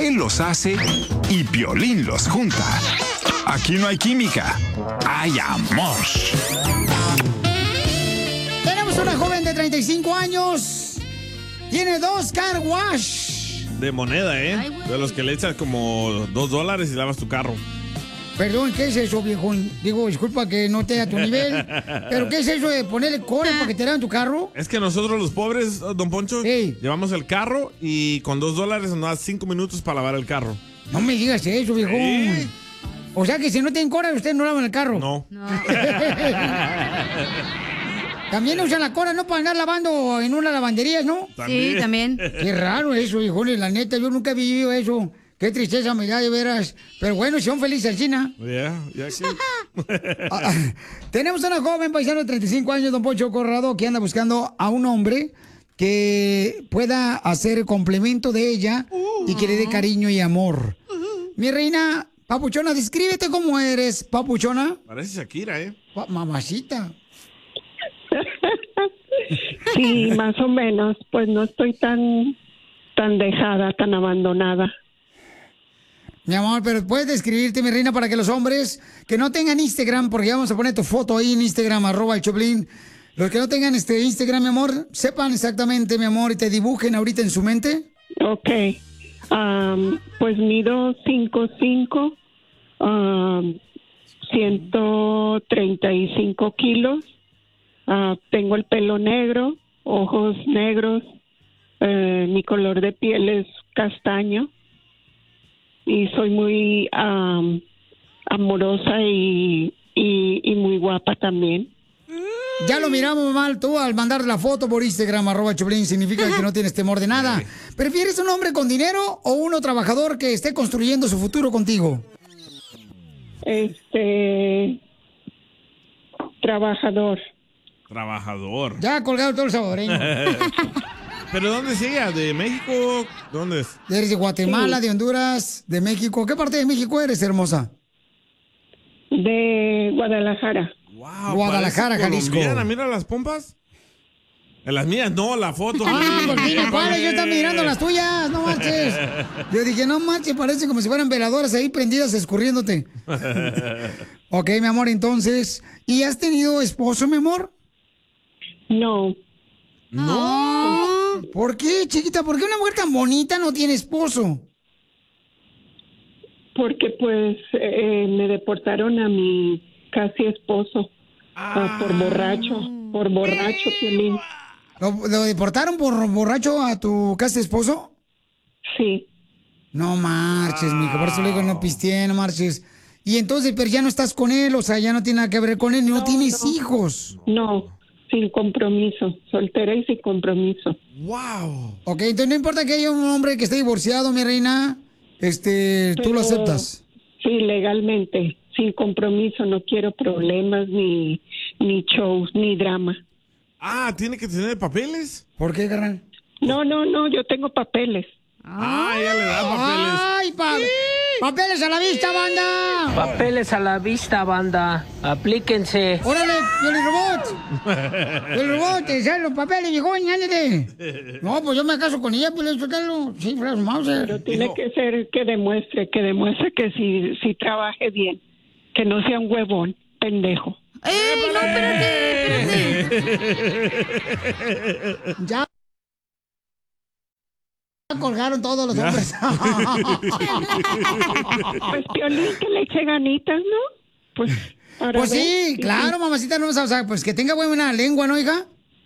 Él los hace y Piolín los junta. Aquí no hay química, hay amor. Tenemos una joven de 35 años. Tiene 2 car wash. De moneda, ¿eh? Ay, de los que le echas como $2 y lavas tu carro. Perdón, ¿qué es eso, viejón? Digo, disculpa que no esté a tu nivel, pero ¿qué es eso de ponerle cobre para que te laven tu carro? Es que nosotros los pobres, don Poncho, llevamos el carro y con $2 nos da 5 minutos para lavar el carro. No me digas eso, viejón. Sí. O sea que si no tienen cobre, ustedes no lavan el carro. No. También usan la cola, ¿no? Para andar lavando en una lavandería, ¿no? Sí, también. Qué raro eso, viejones, la neta, yo nunca he vivido eso. Qué tristeza me da, de veras. Pero bueno, si son felices, China. Ya sí. Tenemos a una joven paisano de 35 años, don Poncho Corrado, que anda buscando a un hombre que pueda hacer complemento de ella y que le dé cariño y amor. Mi reina, papuchona, descríbete cómo eres, papuchona. Parece Shakira, ¿eh? Mamacita. Sí, más o menos. Pues no estoy tan dejada, tan abandonada. Mi amor, pero puedes describirte, mi reina, para que los hombres que no tengan Instagram, porque vamos a poner tu foto ahí en Instagram, @el_Choplin. Los que no tengan Instagram, mi amor, sepan exactamente, mi amor, y te dibujen ahorita en su mente. Ok. Pues mido 5'5", 135 kilos. Tengo el pelo negro, ojos negros. Mi color de piel es castaño. Y soy muy amorosa y muy guapa también. Ya lo miramos mal, tú al mandar la foto por Instagram, @Choplin, significa que no tienes temor de nada. ¿Prefieres un hombre con dinero o uno trabajador que esté construyendo su futuro contigo? Trabajador. Trabajador. Ya ha colgado todo el salvadoreño. ¿Pero dónde es ella? ¿De México? ¿Dónde es? Eres de Guatemala, Sí. de Honduras, de México. ¿Qué parte de México eres, hermosa? De Guadalajara. Wow, Guadalajara, Jalisco. Mira las pompas. En las mías no, la foto. Pues mira, ¿cuáles? Yo estaba mirando las tuyas, no marches. Yo dije, no marches, parece como si fueran veladoras ahí prendidas escurriéndote. Ok, mi amor, entonces, ¿y has tenido esposo, mi amor? No. No. ¿Por qué, chiquita? ¿Por qué una mujer tan bonita no tiene esposo? Porque pues me deportaron a mi casi esposo por borracho, Piolín. ¿Lo deportaron por borracho a tu casi esposo? Sí. No marches, mijo, por eso le digo, no pisteen, no marches. Y entonces, pero ya no estás con él, o sea, ya no tiene nada que ver con él, no tienes hijos. No, sin compromiso, soltera y sin compromiso. ¡Wow! Ok, entonces no importa que haya un hombre que esté divorciado, mi reina, tú lo aceptas. Sí, legalmente, sin compromiso, no quiero problemas, ni shows, ni drama. Ah, ¿tiene que tener papeles? ¿Por qué, carnal? No, yo tengo papeles. Ella le da papeles. ¡Ay, papeles a la vista, banda! Papeles a la vista, banda. Aplíquense. ¡Órale, el robot! ¡El robot! ¡Te salen los papeles, viejón! ¡Ándale! No, pues yo me caso con ella, pues suéltalo. Sí, Fras Mauser. Pero tiene que ser que demuestre que sí trabaje bien. Que no sea un huevón, pendejo. ¡Ey, no, espérate! Ya colgaron todos los hombres. Pues Piolín, que le eche ganitas, ¿no? Pues sí, claro, mamacita, no, o sea, pues que tenga buena lengua, ¿no, hija?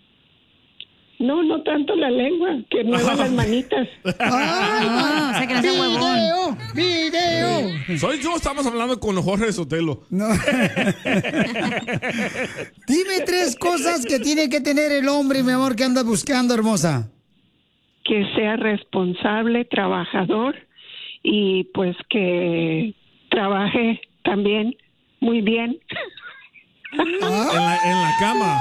No tanto la lengua, que mueva las manitas. ¡Ay, o sea, que no sea huevón. ¡Video! Soy yo, estamos hablando con Jorge Sotelo. No. Dime 3 cosas que tiene que tener el hombre, mi amor, que andas buscando, hermosa. Que sea responsable, trabajador y pues que trabaje también muy bien. En la cama.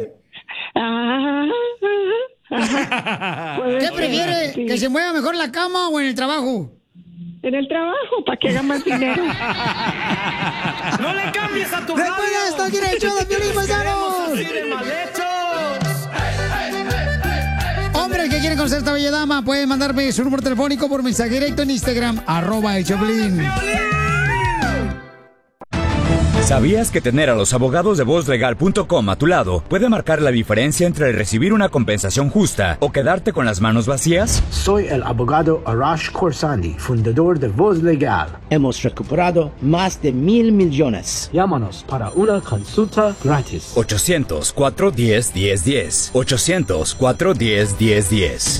¿Qué prefiere? Sí. ¿Que se mueva mejor en la cama o en el trabajo? En el trabajo, para que haga más dinero. ¡No le cambies a tu Después de esto, aquí en el show de Piolín, paisanos. así de mal hechos! Hombres que quieren conocer a esta bella dama, pueden mandarme su número telefónico por mensaje directo en Instagram, @elchoplin. ¿Sabías que tener a los abogados de VozLegal.com a tu lado puede marcar la diferencia entre recibir una compensación justa o quedarte con las manos vacías? Soy el abogado Arash Khorsandi, fundador de Voz Legal. Hemos recuperado más de 1,000 millones. Llámanos para una consulta gratis. 800-410-1010. 800-410-1010.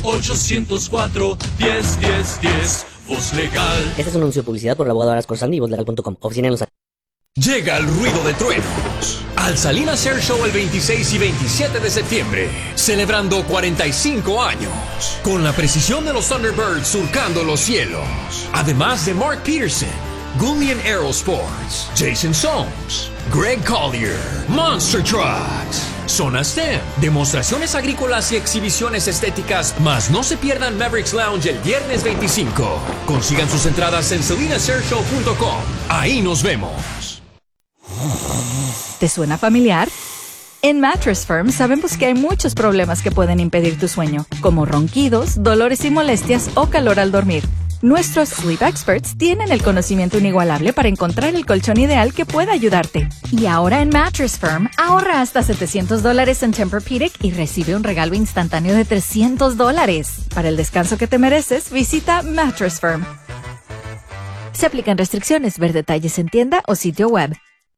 800-410-1010. Voz Legal. Este es un anuncio de publicidad por el abogado Arash Khorsandi y VozLegal.com. Oficina en Los Ángeles. Llega el ruido de truenos al Salinas Air Show el 26 y 27 de septiembre, celebrando 45 años, con la precisión de los Thunderbirds surcando los cielos. Además de Mark Peterson, Gullian Aerosports, Jason Soms, Greg Collier, Monster Trucks, Zona STEM, demostraciones agrícolas y exhibiciones estéticas, más no se pierdan Mavericks Lounge el viernes 25. Consigan sus entradas en salinasairshow.com. Ahí nos vemos. ¿Te suena familiar? En Mattress Firm sabemos que hay muchos problemas que pueden impedir tu sueño, como ronquidos, dolores y molestias o calor al dormir. Nuestros Sleep Experts tienen el conocimiento inigualable para encontrar el colchón ideal que pueda ayudarte. Y ahora en Mattress Firm, ahorra hasta $700 en Tempur-Pedic y recibe un regalo instantáneo de $300. Para el descanso que te mereces, visita Mattress Firm. Se aplican restricciones. Ver detalles en tienda o sitio web.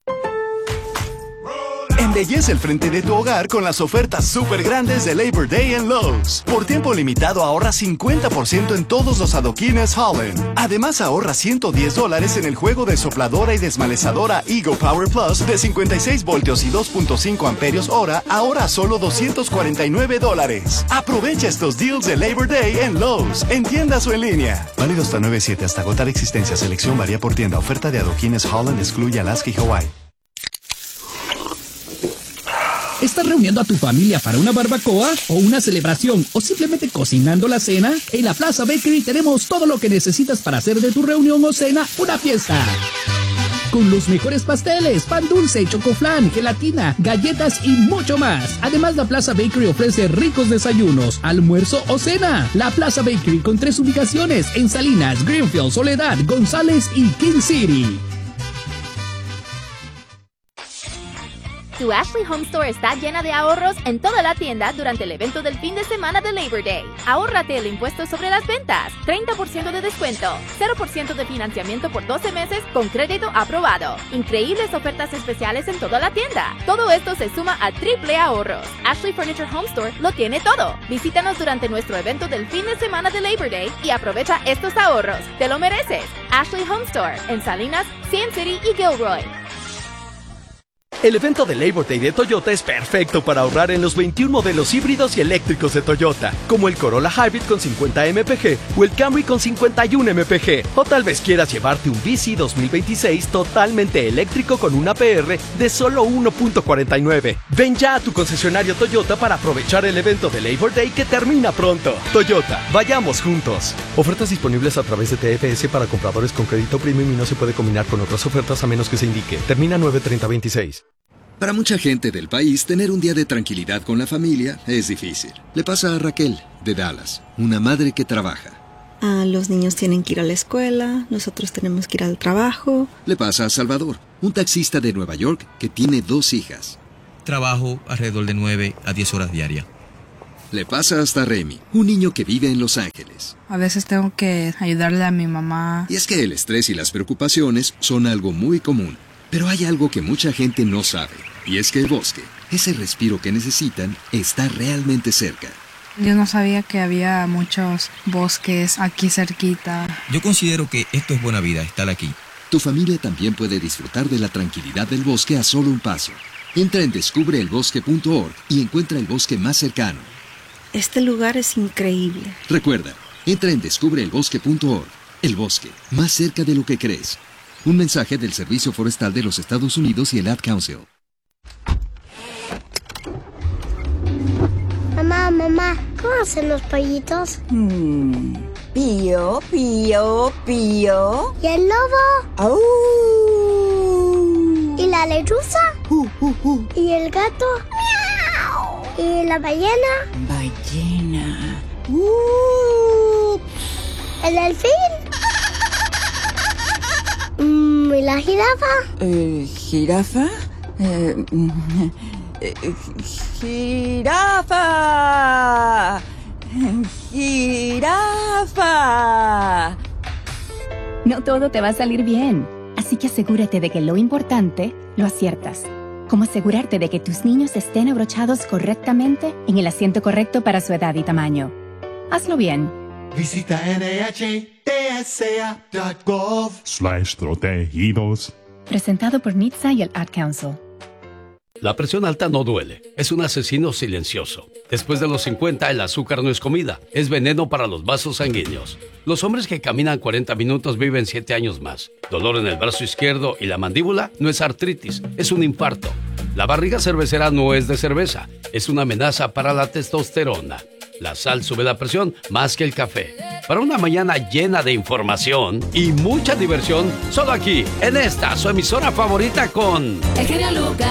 Embellece el frente de tu hogar con las ofertas súper grandes de Labor Day en Lowe's. Por tiempo limitado ahorra 50% en todos los adoquines Holland. Además ahorra $110 en el juego de sopladora y desmalezadora Eagle Power Plus de 56 voltios y 2.5 amperios hora, ahora solo $249. Aprovecha estos deals de Labor Day en Lowe's, en tiendas o en línea. Válido hasta 9/7 hasta agotar existencia. Selección varía por tienda. Oferta de adoquines Holland excluye Alaska y Hawaii. ¿Estás reuniendo a tu familia para una barbacoa o una celebración o simplemente cocinando la cena? En la Plaza Bakery tenemos todo lo que necesitas para hacer de tu reunión o cena una fiesta. Con los mejores pasteles, pan dulce, chocoflan, gelatina, galletas y mucho más. Además, la Plaza Bakery ofrece ricos desayunos, almuerzo o cena. La Plaza Bakery con 3 ubicaciones en Salinas, Greenfield, Soledad, González y King City. Tu Ashley Home Store está llena de ahorros en toda la tienda durante el evento del fin de semana de Labor Day. Ahórrate el impuesto sobre las ventas, 30% de descuento, 0% de financiamiento por 12 meses con crédito aprobado. Increíbles ofertas especiales en toda la tienda. Todo esto se suma a triple ahorros. Ashley Furniture Home Store lo tiene todo. Visítanos durante nuestro evento del fin de semana de Labor Day y aprovecha estos ahorros. Te lo mereces. Ashley Home Store en Salinas, Sin City y Gilroy. El evento de Labor Day de Toyota es perfecto para ahorrar en los 21 modelos híbridos y eléctricos de Toyota, como el Corolla Hybrid con 50 mpg o el Camry con 51 mpg. O tal vez quieras llevarte un VC 2026 totalmente eléctrico con una APR de solo 1.49. Ven ya a tu concesionario Toyota para aprovechar el evento de Labor Day que termina pronto. Toyota, vayamos juntos. Ofertas disponibles a través de TFS para compradores con crédito premium y no se puede combinar con otras ofertas a menos que se indique. Termina 9/30/26. Para mucha gente del país, tener un día de tranquilidad con la familia es difícil. Le pasa a Raquel, de Dallas, una madre que trabaja. Los niños tienen que ir a la escuela, nosotros tenemos que ir al trabajo. Le pasa a Salvador, un taxista de Nueva York que tiene 2 hijas. Trabajo alrededor de 9 a 10 horas diarias. Le pasa hasta a Remy, un niño que vive en Los Ángeles. A veces tengo que ayudarle a mi mamá. Y es que el estrés y las preocupaciones son algo muy común. Pero hay algo que mucha gente no sabe, y es que el bosque, ese respiro que necesitan, está realmente cerca. Yo no sabía que había muchos bosques aquí cerquita. Yo considero que esto es buena vida, estar aquí. Tu familia también puede disfrutar de la tranquilidad del bosque a solo un paso. Entra en descubreelbosque.org y encuentra el bosque más cercano. Este lugar es increíble. Recuerda, entra en descubreelbosque.org. El bosque, más cerca de lo que crees. Un mensaje del Servicio Forestal de los Estados Unidos y el Ad Council. Mamá, ¿cómo hacen los pollitos? Pío, pío, pío. ¿Y el lobo? ¡Au! ¿Y la lechuza? ¿Y el gato? ¡Miau! ¿Y la ballena? Ballena. ¿El delfín? ¿Y la jirafa? ¿Jirafa? ¡Jirafa! ¡Jirafa! No todo te va a salir bien, así que asegúrate de que lo importante lo aciertas. Como asegurarte de que tus niños estén abrochados correctamente en el asiento correcto para su edad y tamaño. Hazlo bien. Visita NHTSA.gov/protegidos. Presentado por NHTSA y el Ad Council. La presión alta no duele, es un asesino silencioso. Después de los 50, el azúcar no es comida, es veneno para los vasos sanguíneos. Los hombres que caminan 40 minutos viven 7 años más. Dolor en el brazo izquierdo y la mandíbula no es artritis, es un infarto. La barriga cervecera no es de cerveza, es una amenaza para la testosterona. La sal sube la presión más que el café. Para una mañana llena de información y mucha diversión, solo aquí, en esta, su emisora favorita con... El genio Lucas.